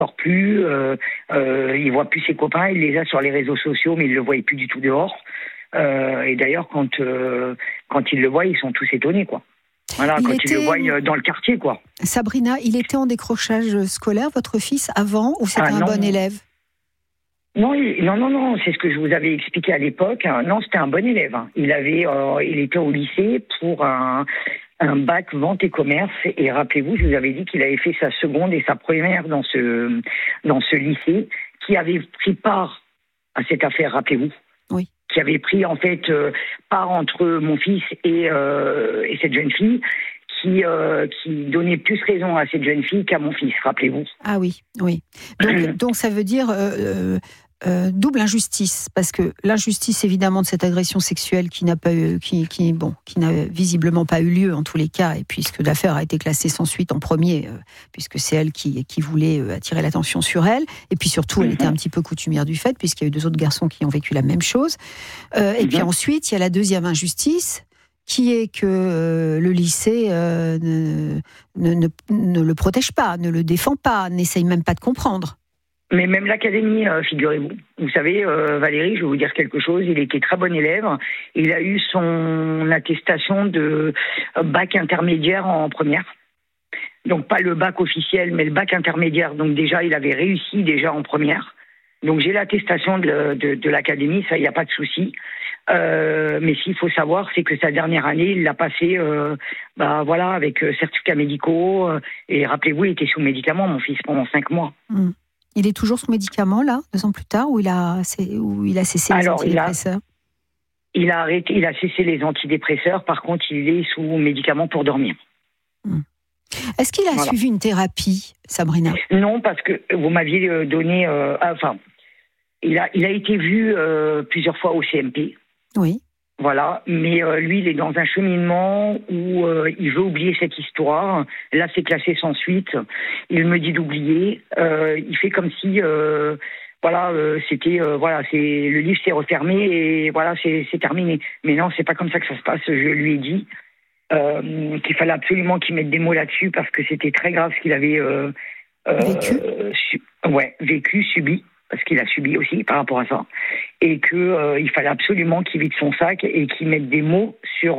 sort plus, il voit plus ses copains, il les a sur les réseaux sociaux, mais il le voyait plus du tout dehors. Et d'ailleurs, quand ils le voient, ils sont tous étonnés, quoi. Voilà, ils le voient dans le quartier, quoi. Sabrina, il était en décrochage scolaire, votre fils, avant, ou c'était un bon élève? Non, c'est ce que je vous avais expliqué à l'époque. Non, c'était un bon élève. Il était au lycée pour un bac vente et commerce. Et rappelez-vous, je vous avais dit qu'il avait fait sa seconde et sa première dans ce lycée, qui avait pris part à cette affaire, rappelez-vous. Oui. Qui avait pris en fait part entre mon fils et cette jeune fille, qui donnait plus raison à cette jeune fille qu'à mon fils, rappelez-vous. Ah oui. Donc ça veut dire double injustice, parce que l'injustice évidemment de cette agression sexuelle qui n'a visiblement pas eu lieu en tous les cas, et puisque l'affaire a été classée sans suite en premier, puisque c'est elle qui voulait attirer l'attention sur elle, et puis surtout elle était un petit peu coutumière du fait, puisqu'il y a eu 2 autres garçons qui ont vécu la même chose. Et puis ensuite il y a la deuxième injustice, qui est que le lycée ne le protège pas, ne le défend pas, n'essaye même pas de comprendre. Mais même l'académie, figurez-vous. Vous savez, Valérie, je vais vous dire quelque chose, il était très bon élève. Il a eu son attestation de bac intermédiaire en première. Donc pas le bac officiel, mais le bac intermédiaire. Donc déjà, il avait réussi déjà en première. Donc j'ai l'attestation de l'académie, ça, il n'y a pas de souci. Mais s'il faut savoir, c'est que sa dernière année, il l'a passé avec certificats médicaux. Et rappelez-vous, il était sous médicaments, mon fils, pendant 5 mois. Il est toujours sous médicaments, là, 2 ans plus tard, ou il a cessé les antidépresseurs? Il a cessé les antidépresseurs. Par contre, il est sous médicaments pour dormir. Est-ce qu'il a suivi une thérapie, Sabrina? Non, parce que vous m'aviez donné... il a été vu plusieurs fois au CMP. Oui. Voilà, mais lui, il est dans un cheminement où il veut oublier cette histoire. Là, c'est classé sans suite. Il me dit d'oublier. Il fait comme si, le livre s'est refermé et voilà, c'est terminé. Mais non, c'est pas comme ça que ça se passe. Je lui ai dit qu'il fallait absolument qu'il mette des mots là-dessus parce que c'était très grave ce qu'il avait vécu, subi. Parce qu'il a subi aussi par rapport à ça, et qu'il fallait absolument qu'il vide son sac et qu'il mette des mots sur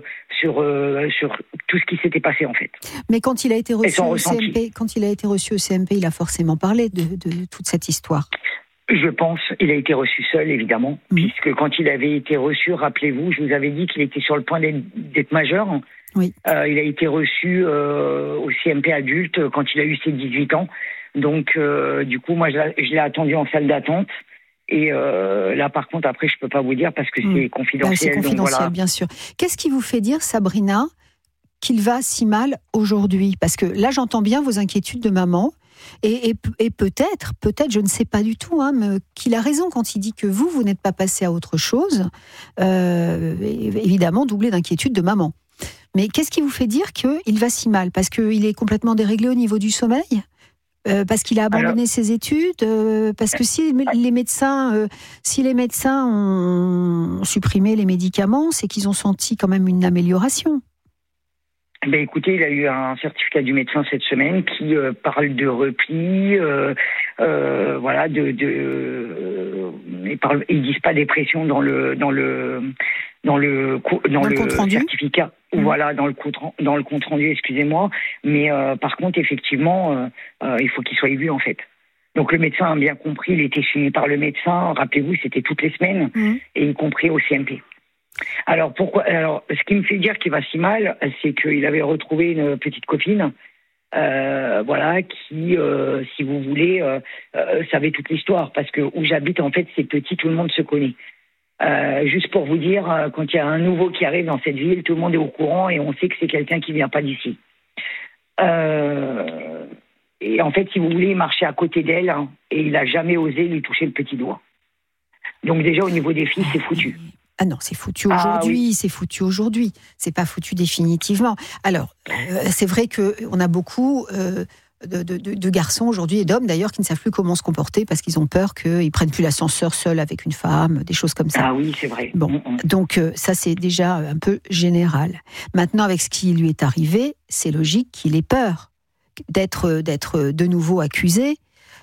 tout ce qui s'était passé en fait. Mais quand il a été reçu au CMP, il a forcément parlé de toute cette histoire. Je pense, il a été reçu seul évidemment, puisque quand il avait été reçu, rappelez-vous, je vous avais dit qu'il était sur le point d'être majeur. Oui. Il a été reçu au CMP adulte quand il a eu ses 18 ans. Donc, du coup, moi, je l'ai attendu en salle d'attente. Et là, par contre, après, je peux pas vous dire parce que c'est confidentiel. C'est confidentiel, donc voilà. Bien sûr. Qu'est-ce qui vous fait dire, Sabrina, qu'il va si mal aujourd'hui? Parce que là, j'entends bien vos inquiétudes de maman. Et peut-être, je ne sais pas du tout, mais qu'il a raison quand il dit que vous n'êtes pas passé à autre chose. Évidemment, doublé d'inquiétude de maman. Mais qu'est-ce qui vous fait dire qu'il va si mal? Parce qu'il est complètement déréglé au niveau du sommeil? Parce qu'il a abandonné ses études, parce que si les médecins ont supprimé les médicaments, c'est qu'ils ont senti quand même une amélioration. Écoutez, il a eu un certificat du médecin cette semaine qui parle de repli, ils disent pas dépression dans le certificat. Voilà, dans le compte rendu, excusez-moi. Mais par contre, effectivement, il faut qu'il soit vu en fait. Donc le médecin a bien compris, il était suivi par le médecin. Rappelez-vous, c'était toutes les semaines, et y compris au CMP. Alors pourquoi? Alors, ce qui me fait dire qu'il va si mal, c'est qu'il avait retrouvé une petite copine, qui, si vous voulez, savait toute l'histoire, parce que où j'habite, en fait, c'est petit, tout le monde se connaît. Juste pour vous dire, quand il y a un nouveau qui arrive dans cette ville, tout le monde est au courant et on sait que c'est quelqu'un qui vient pas d'ici. Et en fait, si vous voulez, il marchait à côté d'elle et il a jamais osé lui toucher le petit doigt. Donc déjà, au niveau des filles, c'est foutu. Ah non, c'est foutu aujourd'hui, c'est foutu aujourd'hui. C'est pas foutu définitivement. Alors, c'est vrai qu'on a beaucoup de garçons aujourd'hui, et d'hommes d'ailleurs, qui ne savent plus comment se comporter parce qu'ils ont peur qu'ils prennent plus l'ascenseur seuls avec une femme, des choses comme ça. Ah oui, c'est vrai. Bon, donc ça c'est déjà un peu général. Maintenant, avec ce qui lui est arrivé, c'est logique qu'il ait peur d'être de nouveau accusé